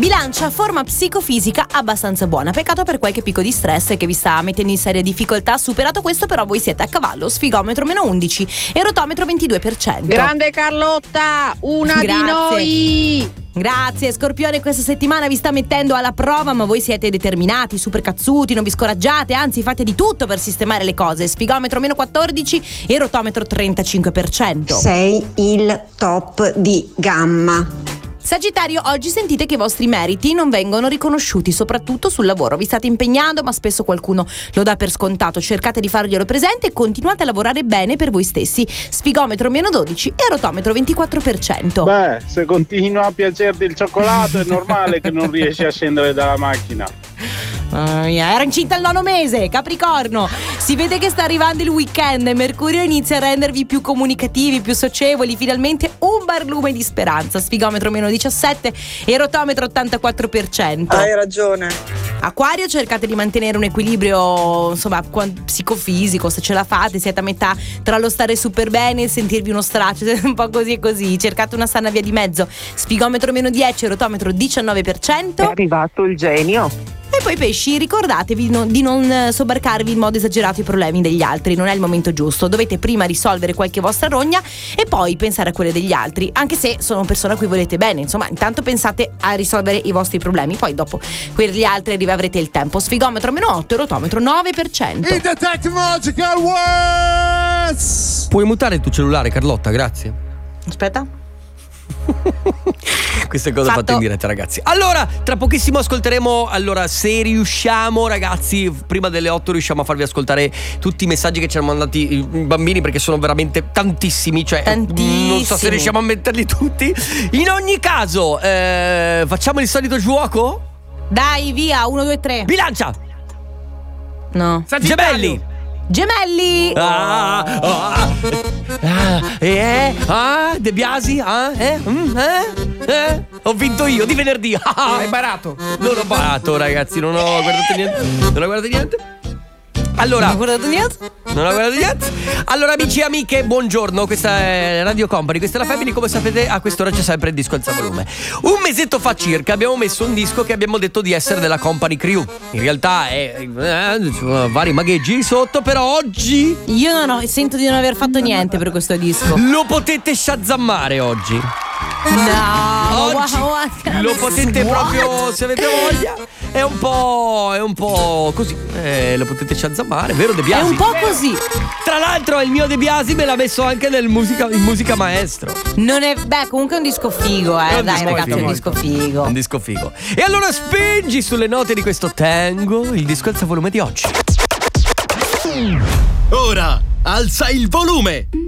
Bilancia, forma psicofisica abbastanza buona. Peccato per qualche picco di stress che vi sta mettendo in seria difficoltà. Superato questo, però, voi siete a cavallo. Sfigometro -11 e rotometro 22%. Grande Carlotta, una di noi. Grazie. Scorpione questa settimana vi sta mettendo alla prova, ma voi siete determinati, super cazzuti, non vi scoraggiate, anzi fate di tutto per sistemare le cose. Sfigometro -14 e rotometro 35%. Sei il top di gamma. Sagittario, oggi sentite che i vostri meriti non vengono riconosciuti, soprattutto sul lavoro. Vi state impegnando, ma spesso qualcuno lo dà per scontato. Cercate di farglielo presente e continuate a lavorare bene per voi stessi. Sfigometro -12 e rotometro 24%. Beh, se continua a piacerti il cioccolato è normale che non riesci a scendere dalla macchina. Era incinta al 9º mese. Capricorno, si vede che sta arrivando il weekend e Mercurio inizia a rendervi più comunicativi, più socievoli. Finalmente un barlume di speranza. Sfigometro -17 e rotometro 84%. Hai ragione. Acquario, cercate di mantenere un equilibrio, insomma, psicofisico, se ce la fate. Siete a metà tra lo stare super bene e il sentirvi uno straccio, un po' così e così. Cercate una sana via di mezzo. Sfigometro -10 e rotometro 19%. È arrivato il genio. E poi pesci, ricordatevi di non sobbarcarvi in modo esagerato i problemi degli altri. Non è il momento giusto. Dovete prima risolvere qualche vostra rogna e poi pensare a quelle degli altri, anche se sono persone a cui volete bene. Insomma, intanto pensate a risolvere i vostri problemi, poi dopo quelli altri avrete il tempo. Sfigometro -8 e rotometro 9%. In the technological words. Puoi mutare il tuo cellulare, Carlotta, grazie. Aspetta. Queste cose fatte in diretta, ragazzi. Allora, tra pochissimo ascolteremo. Allora, se riusciamo, ragazzi, prima delle 8 riusciamo a farvi ascoltare tutti i messaggi che ci hanno mandati i bambini, perché sono veramente tantissimi. Cioè, tantissimi. Non so se riusciamo a metterli tutti. In ogni caso, facciamo il solito gioco? Dai, via, 1, 2, 3. Bilancia. No. Gemelli. Gemelli. De Biasi. Ho vinto io di venerdì. Hai barato. Non ho barato, ragazzi. Non ho guardato niente. Non ho guardato niente. Allora, Non ho guardato niente? Non ho guardato niente. Allora, amici e amiche, buongiorno. Questa è Radio Company, questa è la Family. Come sapete, a quest'ora c'è sempre il disco alza volume. Un mesetto fa circa abbiamo messo un disco che abbiamo detto di essere della Company Crew. In realtà ci sono vari magheggi sotto, però oggi Io sento di non aver fatto niente per questo disco. lo potete shazammare oggi. No, Oggi lo potete proprio, se avete voglia. È un po' così. Lo potete shazammare, vero De Biasi? È un po' così. Tra l'altro il mio De Biasi me l'ha messo anche in musica maestro. Non è. Beh, comunque è un disco figo, È un dai, disco ragazzi, figo. è un disco figo. Un disco figo. E allora spingi sulle note di questo tango il disco alza volume di oggi. Ora alza il volume.